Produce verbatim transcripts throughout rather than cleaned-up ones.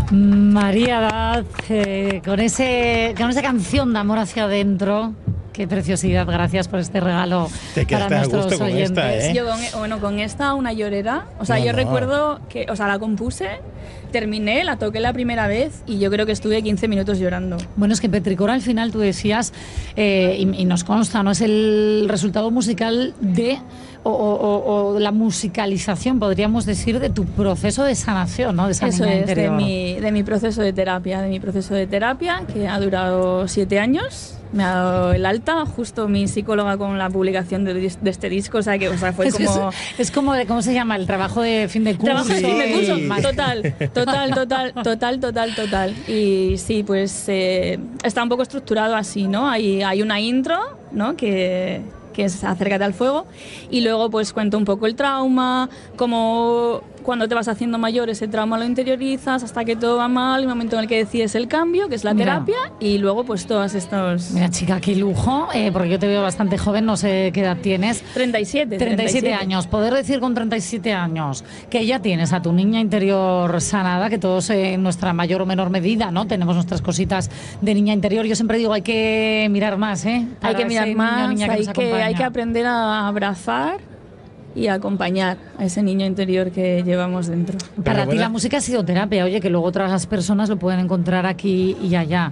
María Daz, eh, con, ese, con esa canción de amor hacia adentro. Qué preciosidad, gracias por este regalo para nuestros a gusto oyentes. Con esta, ¿eh? Yo con, bueno, con esta una llorera, o sea, no, yo no. recuerdo que, o sea, la compuse, terminé, la toqué la primera vez y yo creo que estuve quince minutos llorando. Bueno, es que Petricor al final tú decías, eh, y, y nos consta, ¿no? Es el resultado musical de, o, o, o la musicalización, podríamos decir, de tu proceso de sanación, ¿no? De esa Eso niña es, interior. de mi, de mi proceso de terapia, de mi proceso de terapia, que ha durado siete años. Me ha dado el alta, justo mi psicóloga con la publicación de, de este disco, o sea, que o sea, fue es, como... Es, es como, de, ¿cómo se llama? El trabajo de fin de curso. Trabajo de fin de curso, Sí. total, total, total, total, total, total. Y sí, pues eh, está un poco estructurado así, ¿no? Hay, hay una intro, ¿no? Que... que es Acércate al fuego, y luego pues cuento un poco el trauma, cómo cuando te vas haciendo mayor ese trauma lo interiorizas hasta que todo va mal, el momento en el que decides el cambio, que es la Mira. terapia, y luego pues todos estos... Mira, chica, qué lujo, eh, porque yo te veo bastante joven, no sé qué edad tienes. treinta y siete. treinta y siete años. Poder decir con treinta y siete años que ya tienes a tu niña interior sanada, que todos eh, en nuestra mayor o menor medida, ¿no? Tenemos nuestras cositas de niña interior. Yo siempre digo, hay que mirar más, ¿eh? Hay que mirar más, niño, hay, que que, hay que aprender a abrazar y a acompañar a ese niño interior que llevamos dentro. Para Pero ti bueno. la música ha sido terapia, oye, que luego otras personas lo pueden encontrar aquí y allá.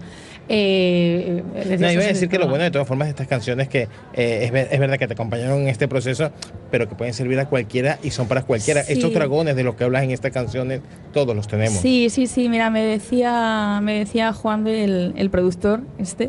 Eh, eh, No, iba a decir que lo bueno bueno de todas formas de estas canciones que eh, es, ver- es verdad que te acompañaron en este proceso, pero que pueden servir a cualquiera y son para cualquiera. Sí. Estos dragones de los que hablas en estas canciones, todos los tenemos. Sí, sí, sí, mira, me decía, me decía Juan, el, el productor este,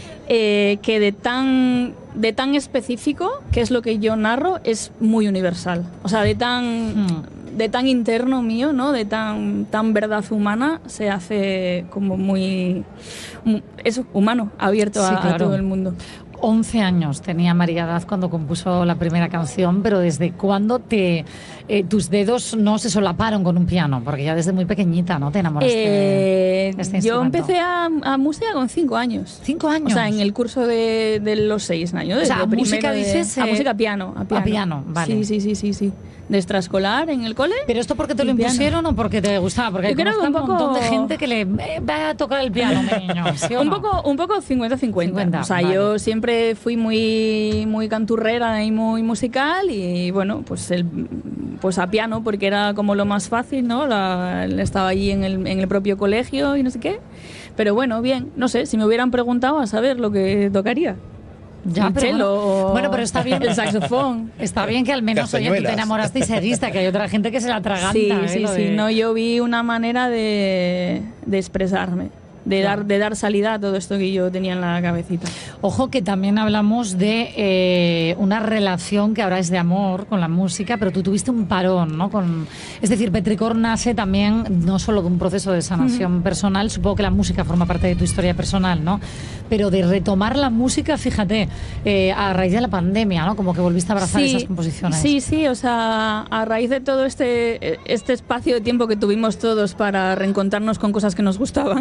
eh, que de tan, de tan específico, que es lo que yo narro, es muy universal. O sea, de tan, Hmm. de tan interno mío, ¿no? De tan, tan verdad humana, se hace como muy, mu- eso, humano, abierto Sí, a, a claro. todo el mundo. once años tenía María Daz cuando compuso la primera canción, pero ¿desde cuándo te, eh, tus dedos no se solaparon con un piano? Porque ya desde muy pequeñita, ¿no? Te enamoraste Eh, de este yo instrumento. empecé a, a música con cinco años. ¿Cinco años? O sea, en el curso de, de los seis años. O sea, desde a música primero de- dices, A eh, música piano. A piano, a piano, vale. Sí, sí, sí, sí, sí. De extraescolar en el cole. ¿Pero esto porque te lo y piano. impusieron o porque te gustaba? Porque Yo creo conozco que un un montón poco- de gente que le eh, va a tocar el piano, mi niño. ¿sí o Un no? poco, un poco cincuenta cincuenta. cincuenta, O sea, vale. yo siempre fui muy, muy canturrera y muy musical y bueno, pues el, pues a piano porque era como lo más fácil, ¿no? La- estaba allí en el, en el propio colegio y no sé qué. Pero bueno, bien, no sé, si me hubieran preguntado a saber lo que tocaría. Ya, el pero cello bueno, o bueno, pero está bien. el saxofón. Está bien que al menos, oye, tú te Castañuelas. enamoraste y seguiste, que hay otra gente que se la atraganta. Sí, ¿eh? sí, Lo sí. de- No, yo vi una manera de, de expresarme, de, Claro. dar, de dar salida a todo esto que yo tenía en la cabecita. Ojo que también hablamos de eh, una relación que ahora es de amor con la música, pero tú tuviste un parón, ¿no? Con, es decir, Petricor nace también no solo de un proceso de sanación personal, supongo que la música forma parte de tu historia personal, ¿no? Pero de retomar la música, fíjate, eh, a raíz de la pandemia, ¿no? Como que volviste a abrazar esas composiciones. Sí, sí, o sea, a raíz de todo este, este espacio de tiempo que tuvimos todos para reencontrarnos con cosas que nos gustaban,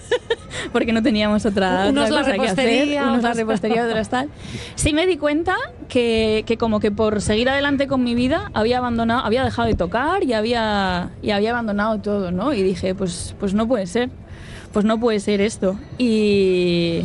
porque no teníamos otra, Unos otra la cosa que hacer, repostería, unos la otros- repostería, otras tal. Sí me di cuenta que, que como que por seguir adelante con mi vida había abandonado, había dejado de tocar y había, y había abandonado todo, ¿no? Y dije, pues, pues no puede ser, pues no puede ser esto. Y...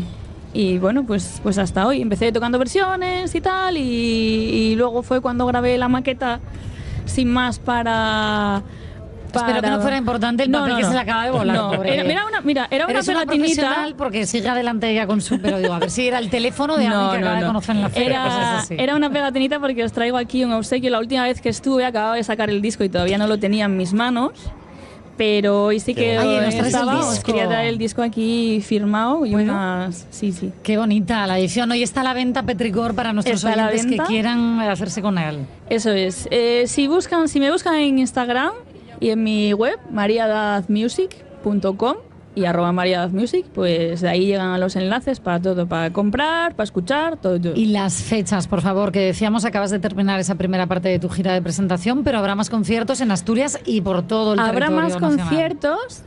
Y bueno, pues, pues hasta hoy. Empecé tocando versiones y tal, y, y luego fue cuando grabé la maqueta sin más para... Espero que no fuera importante el papel que se le acaba de volar, No, pobre. era, era una, mira, era una Eres una pegatinita. profesional porque sigue adelante ella con su... Pero digo, a ver si era el teléfono de alguien No, que no, acaba de no. conocer en la feria, cosas Era, así. era una pegatinita porque os traigo aquí un obsequio. La última vez que estuve acababa de sacar el disco y todavía no lo tenía en mis manos. Pero hoy sí que Ay, nos traes el estaba, os disco. quería traer el disco aquí firmado y Bueno. unas... Sí, sí. Qué bonita la edición. Hoy está a la venta Petricor para nuestros Está a la oyentes que venta. quieran hacerse con él. Eso es. Eh, si buscan, si me buscan en Instagram y en mi web, mariadaz music punto com y arroba mariadazmusic, pues de ahí llegan a los enlaces para todo, para comprar, para escuchar, todo, todo. Y las fechas, por favor, que decíamos, acabas de terminar esa primera parte de tu gira de presentación, pero habrá más conciertos en Asturias y por todo el Habrá territorio más nacional. conciertos.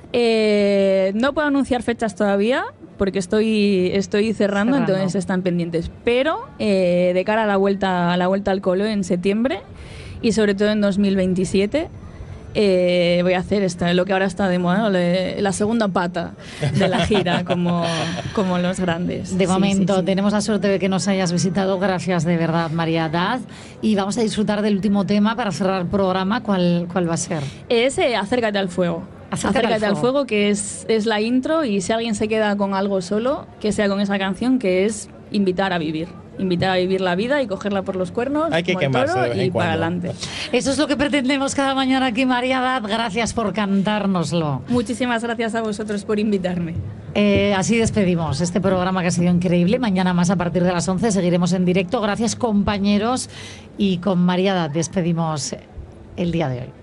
eh, no puedo anunciar fechas todavía porque estoy estoy cerrando, Cerrando. entonces están pendientes. Pero eh, de cara a la vuelta a la vuelta al cole en septiembre y sobre todo en dos mil veintisiete. eh, voy a hacer esta, lo que ahora está de moda, ¿no? Le- la segunda pata de la gira, como, como los grandes. De Sí, momento, sí, sí. tenemos la suerte de que nos hayas visitado. Gracias de verdad, María Haddad. Y vamos a disfrutar del último tema para cerrar el programa. ¿Cuál, cuál va a ser? Es eh, Acércate al fuego. Acércate Acércate, al al fuego. fuego, que es, es la intro, y si alguien se queda con algo solo, que sea con esa canción, que es invitar a vivir. Invitar a vivir la vida y cogerla por los cuernos, Hay que como el quemarse toro, de vez en y para cuando. adelante. Eso es lo que pretendemos cada mañana aquí, María Haddad. Gracias por cantárnoslo. Muchísimas gracias a vosotros por invitarme. Eh, así despedimos este programa que ha sido increíble. Mañana más a partir de las once seguiremos en directo. Gracias, compañeros. Y con María Haddad despedimos el día de hoy.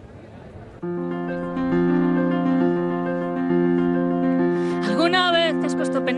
¿Alguna vez te has puesto a pensar